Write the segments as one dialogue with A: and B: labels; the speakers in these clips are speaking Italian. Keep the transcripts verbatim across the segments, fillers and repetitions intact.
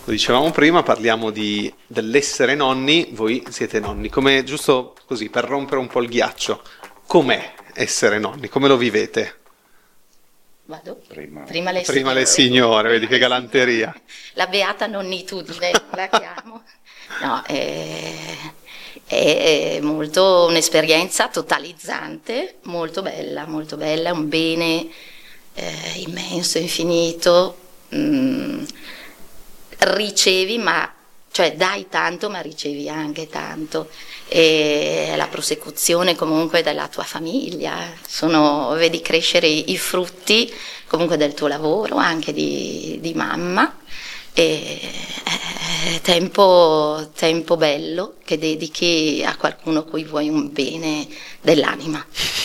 A: Lo dicevamo prima, parliamo di, dell'essere nonni, voi siete nonni. Come, giusto così, per rompere un po' il ghiaccio, com'è essere nonni? Come lo vivete?
B: Vado?
C: Prima,
B: Prima le
A: Prima le
B: signore.
A: signore, vedi che
B: Prima le
A: galanteria.
B: signore. La beata nonnitudine, la chiamo. No, è, è molto un'esperienza totalizzante, molto bella, molto bella, un bene eh, immenso, infinito. Mm, ricevi, ma cioè dai tanto, ma ricevi anche tanto. E la prosecuzione comunque della tua famiglia, sono, vedi crescere i, i frutti comunque del tuo lavoro, anche di, di mamma, e è tempo, tempo bello che dedichi a qualcuno a cui vuoi un bene dell'anima.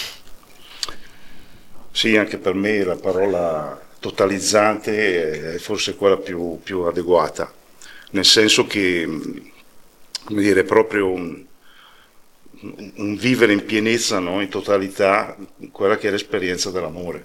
C: Sì, anche per me la parola totalizzante è forse quella più, più adeguata, nel senso che, come dire, è proprio un, un vivere in pienezza, no? In totalità, quella che è l'esperienza dell'amore,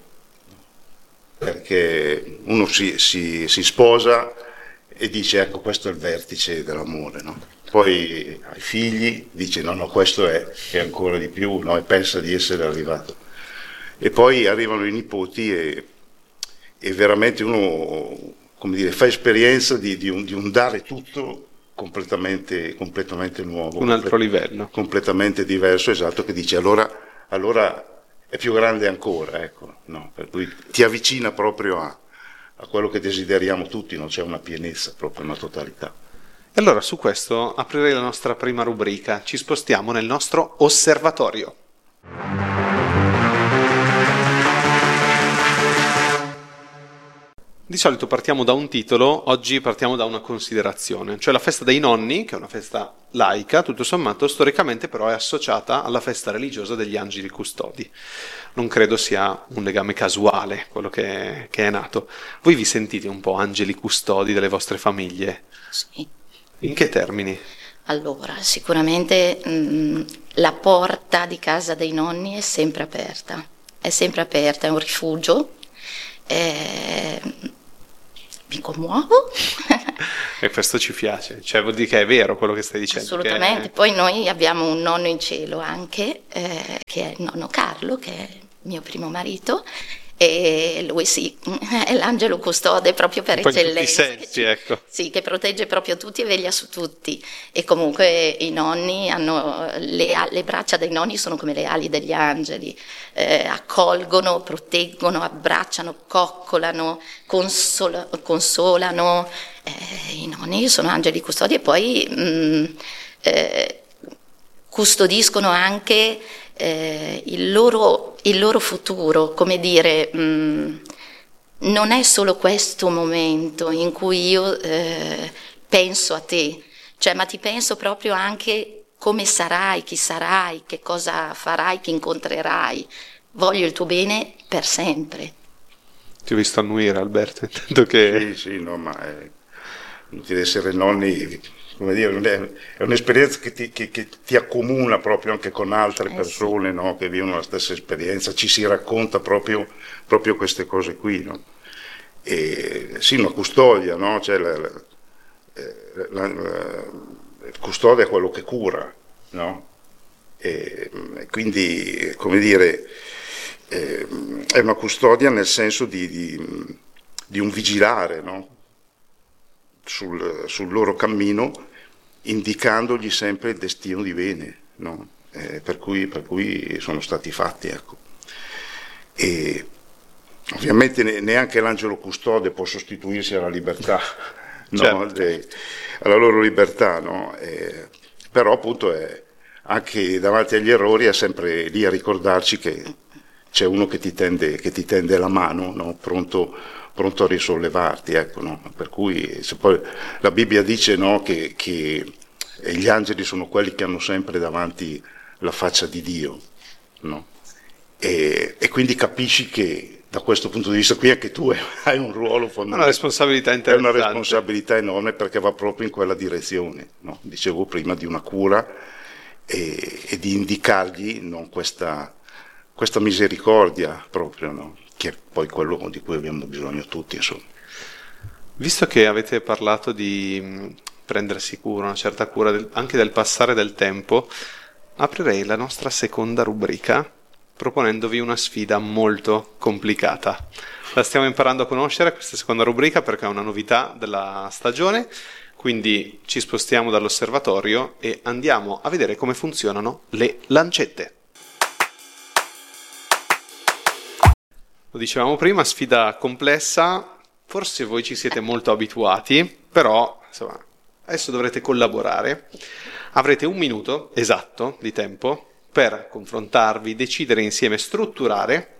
C: perché uno si, si, si sposa e dice ecco questo è il vertice dell'amore, no? Poi ai figli dice no no questo è, è ancora di più, no? E pensa di essere arrivato, e poi arrivano i nipoti e, e veramente uno, come dire, fa esperienza di, di, un, di un dare tutto completamente, completamente nuovo,
A: Un altro livello.
C: completamente diverso, esatto, che dice allora, allora è più grande ancora, ecco, no? Per cui ti avvicina proprio a, a quello che desideriamo tutti, no? C'è una pienezza, proprio una totalità.
A: E allora su questo aprirei la nostra prima rubrica, ci spostiamo nel nostro osservatorio. Di solito partiamo da un titolo, oggi partiamo da una considerazione, cioè la festa dei nonni, che è una festa laica, tutto sommato, storicamente però è associata alla festa religiosa degli angeli custodi. Non credo sia un legame casuale quello che, che è nato. Voi vi sentite un po' angeli custodi delle vostre famiglie?
B: Sì.
A: In che termini?
B: Allora, sicuramente mh, la porta di casa dei nonni è sempre aperta, è sempre aperta, è un rifugio. Eh, mi commuovo.
A: E questo ci piace, cioè vuol dire che è vero quello che stai dicendo.
B: Assolutamente,
A: che...
B: poi noi abbiamo un nonno in cielo anche, eh, che è il nonno Carlo, che è mio primo marito, e lui sì, è l'angelo custode proprio per
A: poi
B: eccellenza,
A: in tutti i sensi,
B: che,
A: ecco.
B: sì, che protegge proprio tutti e veglia su tutti, e comunque i nonni hanno, le, le braccia dei nonni sono come le ali degli angeli, eh, accolgono, proteggono, abbracciano, coccolano, consola, consolano, eh, i nonni sono angeli custodi e poi mh, eh, custodiscono anche eh, il loro, il loro futuro, come dire, mh, non è solo questo momento in cui io eh, penso a te, cioè, ma ti penso proprio anche come sarai, chi sarai, che cosa farai, chi incontrerai. Voglio il tuo bene per sempre.
A: Ti ho visto annuire, Alberto, intanto che...
C: Sì, sì, no, ma è inutile essere nonni, come dire, è un'esperienza che ti, che, che ti accomuna proprio anche con altre
B: Eh,
C: persone,
B: sì.
C: no? Che vivono la stessa esperienza, ci si racconta proprio, proprio queste cose qui, no? E, sì, una custodia, no? Cioè, la, la, la, la, il custode è quello che cura, no? E, e quindi, come dire, eh, è una custodia nel senso di, di, di un vigilare, no? Sul, sul loro cammino, indicandogli sempre il destino di bene, no? Eh, per cui, per cui sono stati fatti, ecco. E ovviamente neanche l'angelo custode può sostituirsi alla libertà, no?
A: Certo.
C: De, alla loro libertà, no? Eh, però appunto è, anche davanti agli errori è sempre lì a ricordarci che c'è uno che ti tende, che ti tende la mano, no? Pronto, pronto a risollevarti, ecco, no? Per cui se poi la Bibbia dice, no, che, che gli angeli sono quelli che hanno sempre davanti la faccia di Dio, no? E, e quindi capisci che da questo punto di vista qui anche tu hai un ruolo fondamentale.
A: Una responsabilità
C: È
A: interessante.
C: una responsabilità enorme perché va proprio in quella direzione, no? Dicevo prima di una cura e, e di indicargli, no, questa, questa misericordia proprio, no? Che è poi quello di cui abbiamo bisogno tutti, insomma.
A: Visto che avete parlato di mh, prendersi cura, una certa cura del- anche del passare del tempo, aprirei la nostra seconda rubrica proponendovi una sfida molto complicata. La stiamo imparando a conoscere questa seconda rubrica perché è una novità della stagione, quindi ci spostiamo dall'osservatorio e andiamo a vedere come funzionano le lancette. Lo dicevamo prima, sfida complessa, forse voi ci siete molto abituati, però insomma, adesso dovrete collaborare. Avrete un minuto esatto di tempo per confrontarvi, decidere insieme, strutturare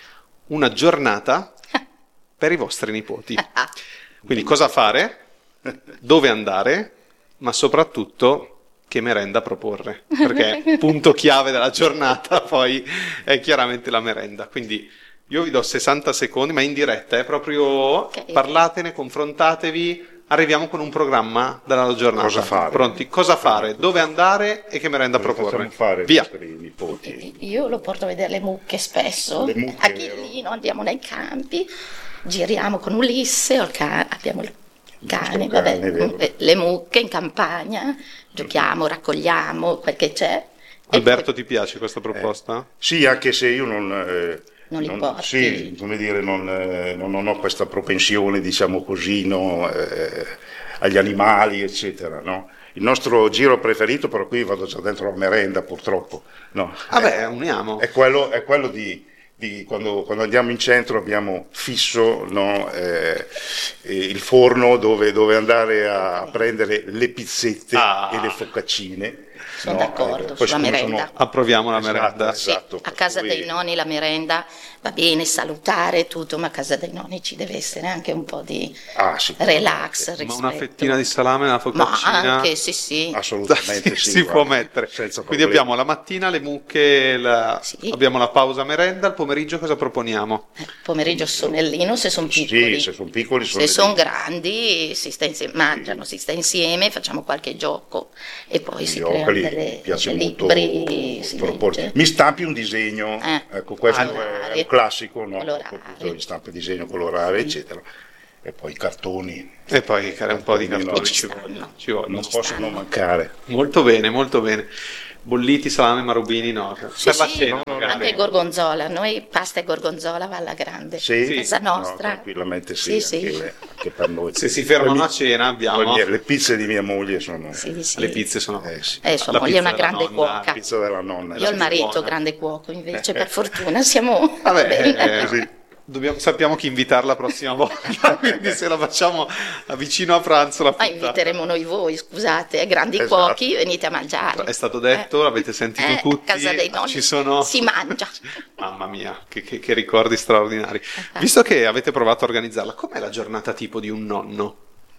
A: una giornata per i vostri nipoti. Quindi cosa fare, dove andare, ma soprattutto che merenda proporre, perché il punto chiave della giornata poi è chiaramente la merenda. Quindi io vi do sessanta secondi, ma in diretta, eh, proprio
B: Ok.
A: parlatene, confrontatevi, arriviamo con un programma della giornata.
C: Cosa fare?
A: Pronti? Cosa fare? Dove andare e che merenda
C: Cosa
A: proporre?
C: facciamo fare ai
A: Via.
C: nostri nipoti?
B: Io lo porto a vedere le mucche spesso,
C: Le mucche,
B: a Ghillino, andiamo nei campi, giriamo con Ulisse, ho il ca- abbiamo il cane,
C: Il
B: vabbè,
C: cane, vero.
B: eh, le mucche in campagna, giochiamo, raccogliamo quel che c'è. E
A: Alberto,
B: poi-
A: ti piace questa proposta?
C: Sì, anche se io non... eh,
B: Non li porti.
C: Sì, come dire, non, eh, non- non ho questa propensione, diciamo così, no, eh, agli animali, eccetera, no? Il nostro giro preferito, però qui vado già dentro la merenda, purtroppo, no?
A: Vabbè, uniamo.
C: È quello, è quello di, di quando, quando andiamo in centro abbiamo fisso, no, eh, eh, il forno dove, dove andare a, a prendere le pizzette
A: Ah.
C: e le focaccine.
B: Sono
C: no?
B: d'accordo
C: Eh, poi
B: sulla
C: siccome
B: merenda.
C: sono-
A: Approviamo la
C: Esatto,
A: merenda.
B: Sì,
C: esatto,
B: a
C: per
B: casa
C: cui-
B: dei nonni la merenda va bene, salutare e tutto, ma a casa dei nonni ci deve essere anche un po' di
C: Ah, sì.
B: relax,
A: Ma
B: rispetto.
A: una fettina di salame, una
B: Ma
A: focaccina.
B: anche, sì, sì.
C: Assolutamente
A: si
C: sì,
A: può
C: guarda,
A: mettere.
C: senza
A: Quindi
C: problemi.
A: abbiamo la mattina le mucche, la-
B: Sì.
A: abbiamo la pausa merenda, il pomeriggio cosa proponiamo?
B: Eh, Pomeriggio sonnellino se sono
C: Sì,
B: piccoli.
C: se sono piccoli sono
B: Se sono
C: lì.
B: grandi si sta insieme, mangiano, si sta insieme, facciamo qualche gioco e poi si creano
C: Giocali,
B: delle,
C: piace
B: dei
C: molto
B: libri, si
C: proporre.
B: legge.
C: Mi stampi un disegno,
B: Eh.
C: ecco, questo è
B: Colorare.
C: un classico, no?
B: Colorare.
C: Proprio gli stampi disegno, colorare, eccetera. E poi i cartoni,
A: E poi care- un po' di
C: No,
A: cartoni
C: ci
A: ci
B: stanno.
A: vogliono. Ci vogliono.
C: non possono mancare.
A: Molto bene, molto bene. Bolliti, salame, marubini, no.
B: Sì,
A: per la
B: sì,
A: cena,
B: anche
A: magari.
B: il gorgonzola, noi pasta e gorgonzola va alla grande,
C: Sì?
B: casa
C: No,
B: nostra.
C: tranquillamente sì,
B: Sì,
C: anche,
B: sì.
C: le- anche per noi.
A: Se si fermano
C: Poi
A: a cena
C: mi-
A: abbiamo...
C: poi mie- le pizze di mia moglie sono
B: Sì, sì.
A: Le pizze sono...
C: eh, sì.
B: Eh, sua
A: La
B: moglie è una
A: pizza della
B: grande
A: nonna,
B: cuoca.
C: la pizza della nonna.
B: Io ho il marito
A: buona.
B: grande cuoco, invece per fortuna siamo
A: Vabbè,
B: bene.
A: eh,
C: Così.
A: dobbiamo- sappiamo chi invitarla la prossima volta, quindi se la facciamo vicino a pranzo la
B: Ma
A: puntata.
B: inviteremo noi voi, scusate, eh, grandi
C: Esatto.
B: cuochi, venite a mangiare.
A: È stato detto,
B: Eh.
A: l'avete sentito
B: Eh,
A: tutti,
B: a casa dei nonni
A: ci sono...
B: si mangia.
A: Mamma mia, che, che- che ricordi straordinari.
B: Infatti.
A: Visto che avete provato a organizzarla, com'è la giornata tipo di un nonno?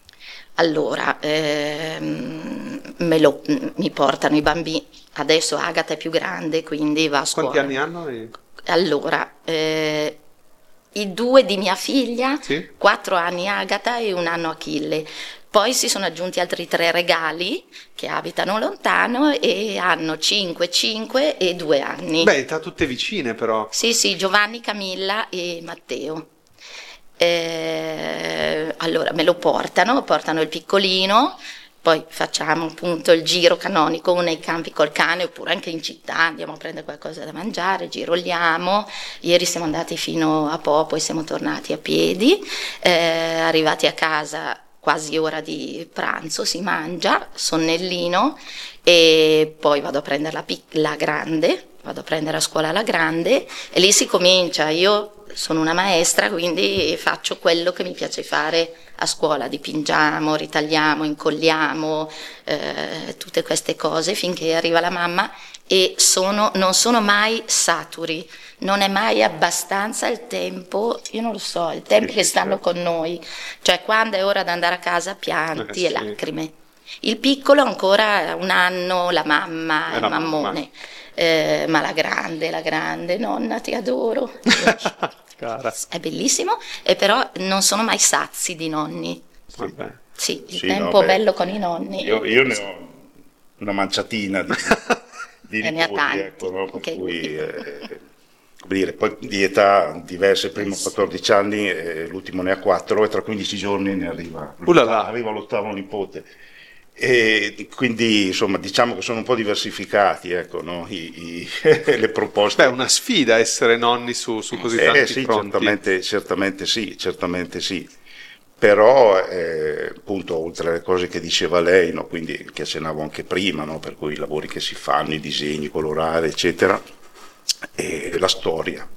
B: Allora, ehm, me lo- mi portano i bambini, adesso Agata è più grande, quindi va a scuola.
A: Quanti anni hanno? E-
B: Allora, eh, i due di mia figlia,
A: Sì?
B: quattro anni Agata e un anno Achille. Poi si sono aggiunti altri tre regali che abitano lontano e hanno cinque, cinque e due anni.
A: Beh, età tutte vicine però.
B: Sì, sì, Giovanni, Camilla e Matteo. Eh, allora me lo portano, portano il piccolino, poi facciamo appunto il giro canonico o nei campi col cane oppure anche in città, andiamo a prendere qualcosa da mangiare, giroliamo. Ieri siamo andati fino a Po, poi siamo tornati a piedi, eh, arrivati a casa quasi ora di pranzo, si mangia, sonnellino e poi vado a prendere la, pic- la grande, vado a prendere a scuola la grande e lì si comincia. Io sono una maestra, quindi faccio quello che mi piace fare a scuola, dipingiamo, ritagliamo, incolliamo, eh, tutte queste cose finché arriva la mamma e sono, non sono mai saturi, non è mai abbastanza il tempo, io non lo so, il tempo che stanno con noi, cioè quando è ora di andare a casa pianti
A: Eh,
B: e
A: sì.
B: lacrime. Il piccolo ancora ha un anno, la mamma,
A: È
B: il
A: la mamma.
B: mammone, eh, ma la grande, la grande, nonna ti adoro.
A: Cara.
B: È bellissimo, e però non sono mai sazi di nonni.
A: Vabbè.
B: Sì, il
C: Sì,
B: tempo
C: no, beh,
B: bello con i nonni.
C: Io, io ne ho una manciatina di, di
B: E ne ha
C: nipoti,
B: tanti,
C: ecco, no? Per
B: anche
C: cui,
B: lui.
C: eh, come dire, poi di età diverse, primo quattordici anni, eh, l'ultimo ne ha quattro e tra quindici giorni ne arriva, arriva l'ottavo nipote. E quindi insomma diciamo che sono un po' diversificati, ecco, no? I, i, le proposte.
A: Beh, è una sfida essere nonni su, su così tanti
C: eh, sì,
A: fronti.
C: Certamente, certamente sì, certamente sì. Però eh, appunto oltre alle cose che diceva lei, no? Quindi che accennavo anche prima, no? Per cui i lavori che si fanno, i disegni, colorare, eccetera, e la storia.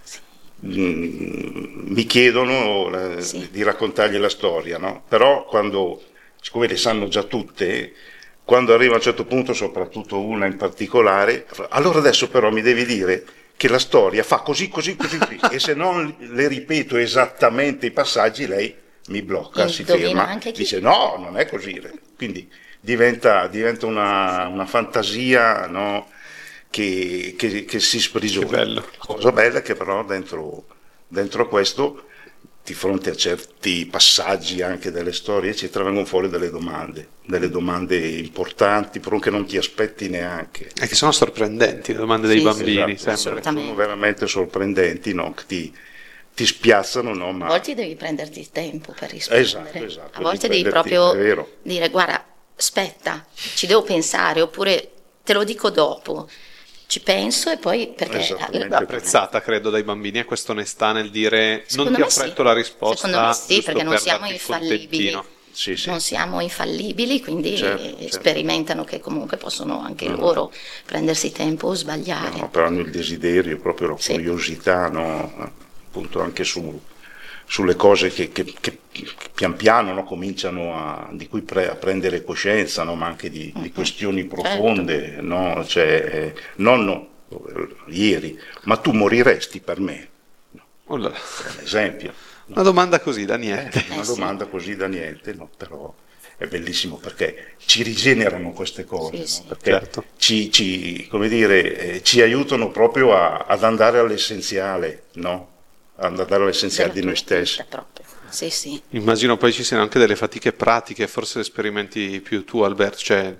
C: Mm, mi chiedono eh, sì. di raccontargli la storia, no? Però quando siccome le sanno già tutte, quando arriva a un certo punto, soprattutto una in particolare, allora adesso però mi devi dire che la storia fa così, così, così, così. E se non le ripeto esattamente i passaggi, lei mi blocca, si ferma, dice no, non è così. Quindi diventa, diventa una, una fantasia, no, che, che, che si sprigiona.
A: Che bello.
C: Cosa bella che però dentro, dentro questo, di fronte a certi passaggi anche delle storie eccetera, vengono fuori delle domande, delle domande importanti, però che non ti aspetti neanche.
A: E che sono sorprendenti, le domande dei sì, bambini,
C: esatto, sempre. Sono veramente sorprendenti, no? Che ti, ti spiazzano, no? Ma...
B: A volte devi prenderti il tempo per rispondere,
C: esatto, esatto,
B: a volte devi proprio dire guarda, aspetta, ci devo pensare, oppure te lo dico dopo. Ci penso e poi perché
A: è apprezzata credo dai bambini è questa onestà nel dire secondo non ti affretto sì. la risposta.
B: Secondo me sì, perché non per siamo infallibili.
C: Sì, sì.
B: Non siamo infallibili, quindi
C: certo, certo.
B: sperimentano che comunque possono anche no. loro prendersi tempo o sbagliare.
C: No, però hanno il desiderio, proprio la sì. curiosità, no? Appunto anche su, sulle cose che, che, che pian piano no, cominciano a, di cui pre, a prendere coscienza, no, ma anche di, uh-huh. di questioni profonde, certo. no? Cioè, eh, nonno, ieri, ma tu moriresti per me? No.
A: Oh là.
C: Per esempio. No?
A: Una domanda così da niente.
C: Eh, una eh, domanda sì. così da niente, no? Però è bellissimo perché ci rigenerano queste cose, sì, no? sì. Perché
A: certo.
C: ci, ci, come dire, eh, ci aiutano proprio a, ad andare all'essenziale, no? Ad andare all'essenziale di noi stessi.
B: Sì, sì.
A: Immagino poi ci siano anche delle fatiche pratiche, forse le sperimenti più tu, Alberto, cioè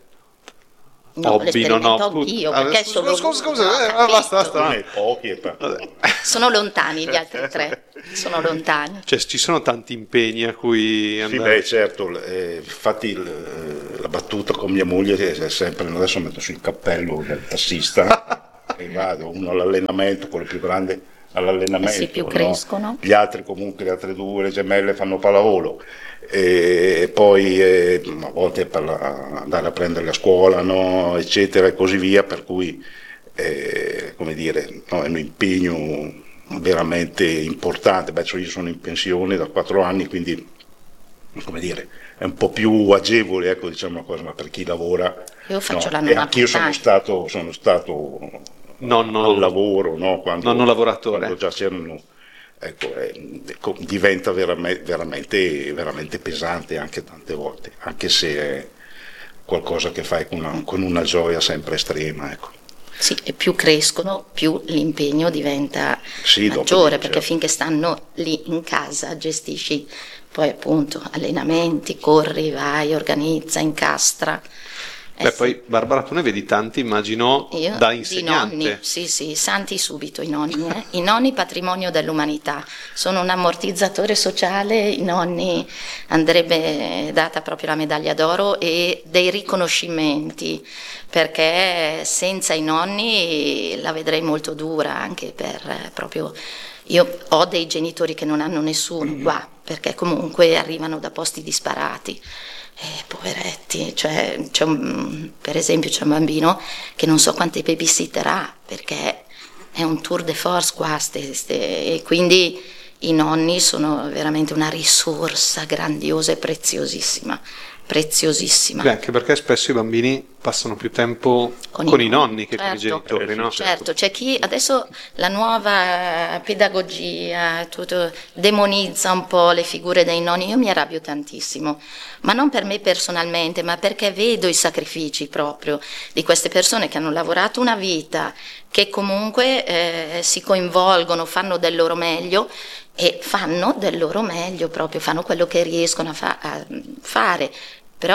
B: no, hobby, non ho anch'io, perché
A: scusa,
B: sono
A: scusa, scusa, eh, basta, basta.
C: No. Pochi e
B: sono lontani gli altri tre, sono lontani.
A: Cioè ci sono tanti impegni a cui andare.
C: Sì, beh, certo, eh, infatti il, la battuta con mia moglie è sempre, adesso metto sul cappello del tassista e vado, uno all'allenamento, quello più grande all'allenamento,
B: eh sì, più
C: no?
B: crescono.
C: Gli altri comunque, le altre due, le gemelle fanno pallavolo e poi eh, a volte per la, andare a prenderle a scuola, no? Eccetera e così via, per cui eh, come dire, no, è un impegno veramente importante. Beh, cioè io sono in pensione da quattro anni, quindi come dire, è un po' più agevole, ecco, diciamo una cosa, ma per chi lavora
B: io faccio
C: no?
B: la nonna.
C: E anch'io sono stato, sono stato
A: nonno,
C: al lavoro, no? Quando,
A: nonno lavoratore.
C: Quando già c'erano, ecco, eh, diventa veramente, veramente, veramente pesante anche tante volte, anche se è qualcosa che fai con una, con una gioia sempre estrema, ecco.
B: Sì, e più crescono, più l'impegno diventa
C: sì,
B: maggiore,
C: dopo,
B: perché
C: certo.
B: finché stanno lì in casa gestisci poi appunto allenamenti, corri, vai, organizza, incastra.
A: Beh, eh, poi Barbara, tu ne vedi tanti, immagino,
B: io,
A: da insegnante.
B: I nonni, sì, sì, santi subito i nonni. Eh? I nonni patrimonio dell'umanità, sono un ammortizzatore sociale, i nonni andrebbe data proprio la medaglia d'oro e dei riconoscimenti, perché senza i nonni la vedrei molto dura, anche per eh, proprio... Io ho dei genitori che non hanno nessuno qua, perché comunque arrivano da posti disparati. Eh, poveretti, cioè, c'è un, per esempio c'è un bambino che non so quante babysitter ha, perché è un tour de force qua, ste, ste, e quindi i nonni sono veramente una risorsa grandiosa e preziosissima, preziosissima.
A: Beh, anche perché spesso i bambini passano più tempo con, con i, i nonni che certo, con i genitori, no?
B: Certo, c'è chi adesso la nuova pedagogia tutto, demonizza un po' le figure dei nonni, io mi arrabbio tantissimo, ma non per me personalmente, ma perché vedo i sacrifici proprio di queste persone che hanno lavorato una vita, che comunque eh, si coinvolgono, fanno del loro meglio e fanno del loro meglio proprio, fanno quello che riescono a, fa- a fare, però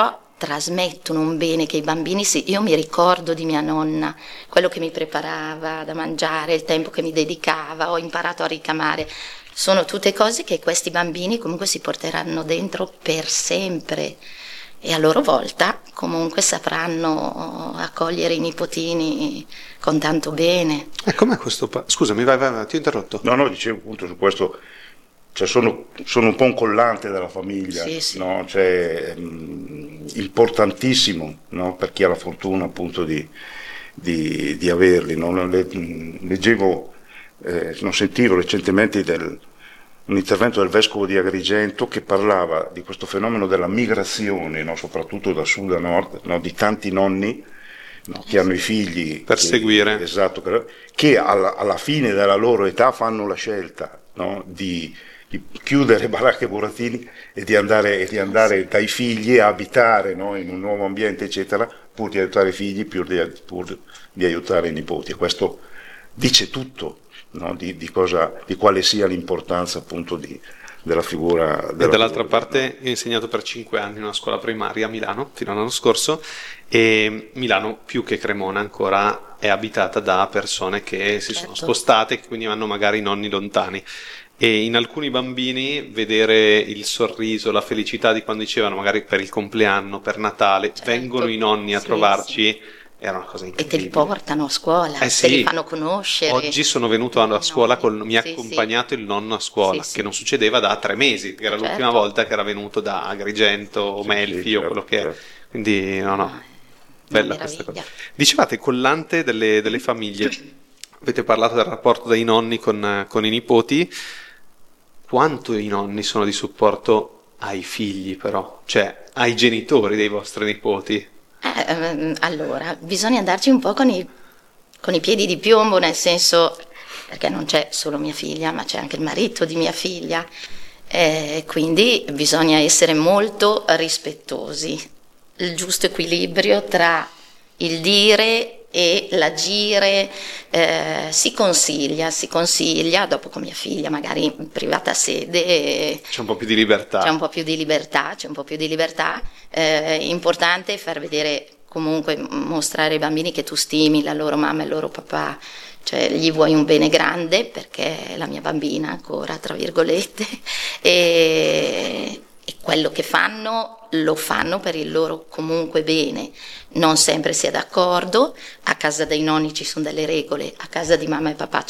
B: trasmettono un bene che i bambini si... Io mi ricordo di mia nonna, quello che mi preparava da mangiare, il tempo che mi dedicava, ho imparato a ricamare. Sono tutte cose che questi bambini comunque si porteranno dentro per sempre e a loro volta comunque sapranno accogliere i nipotini con tanto bene.
A: E com'è questo? Pa- Scusami, vai, vai, vai, ti ho interrotto.
C: No, no, dicevo appunto su questo, cioè sono, sono un po' un collante della famiglia,
B: Sì, sì.
C: no? Cioè, mh, importantissimo, no? Per chi ha la fortuna appunto di, di, di averli, no? Le, mh, leggevo, eh, non sentivo recentemente del, un intervento del vescovo di Agrigento che parlava di questo fenomeno della migrazione, no? Soprattutto da sud a nord, no? Di tanti nonni, no? Che hanno i figli
A: Per
C: che,
A: seguire.
C: esatto, che alla, alla fine della loro età fanno la scelta, no? di, di chiudere baracche e burattini e di andare, e di andare dai figli a abitare, no? In un nuovo ambiente eccetera, pur di aiutare i figli, pur di, pur di aiutare i nipoti. E questo dice tutto, no? di, di, cosa, di quale sia l'importanza appunto di, della figura. Della
A: e dall'altra
C: figura,
A: parte
C: no?
A: Io ho insegnato per cinque anni in una scuola primaria a Milano fino all'anno scorso, e Milano più che Cremona ancora è abitata da persone che si
B: Certo.
A: sono spostate, che quindi hanno magari nonni lontani, e in alcuni bambini vedere il sorriso, la felicità di quando dicevano magari per il compleanno, per Natale,
B: Certo.
A: vengono i nonni a
B: Sì,
A: trovarci, era una cosa
B: E
A: incredibile.
B: te li portano a scuola,
A: Eh
B: te
A: sì.
B: li fanno conoscere.
A: Oggi sono venuto a scuola,
B: No,
A: con, mi ha
B: sì,
A: accompagnato
B: sì.
A: il nonno a scuola,
B: Sì, sì.
A: che non succedeva da tre mesi, che era
B: Certo.
A: l'ultima volta che era venuto da Agrigento o
C: Sì,
A: Melfi
C: sì,
A: o
C: certo,
A: quello che è.
C: certo.
A: Quindi no, no,
B: Ah,
A: bella
B: una
A: questa cosa.
B: meraviglia.
A: Dicevate collante delle, delle famiglie, avete parlato del rapporto dei nonni con, con i nipoti, quanto i nonni sono di supporto ai figli però, cioè ai genitori dei vostri nipoti?
B: Eh, ehm, allora, bisogna andarci un po' con i, con i piedi di piombo, nel senso, perché non c'è solo mia figlia, ma c'è anche il marito di mia figlia, eh, quindi bisogna essere molto rispettosi, il giusto equilibrio tra il dire e l'agire, eh, si consiglia, si consiglia, dopo con mia figlia magari in privata sede.
A: C'è un po' più di libertà.
B: C'è un po' più di libertà, c'è un po' più di libertà. Eh, importante far vedere, comunque mostrare ai bambini che tu stimi la loro mamma e il loro papà, cioè gli vuoi un bene grande perché è la mia bambina ancora, tra virgolette, e, e quello che fanno lo fanno per il loro comunque bene. Non sempre si è d'accordo, a casa dei nonni ci sono delle regole, a casa di mamma e papà